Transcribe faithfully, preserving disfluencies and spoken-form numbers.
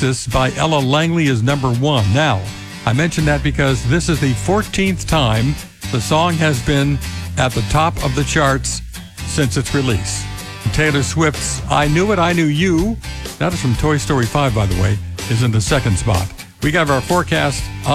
Oasis by Ella Langley is number one. Now, I mention that because this is the fourteenth time the song has been at the top of the charts since its release. Taylor Swift's I Knew It, I Knew You, that is from Toy Story five, by the way, is in the second spot. We got our forecast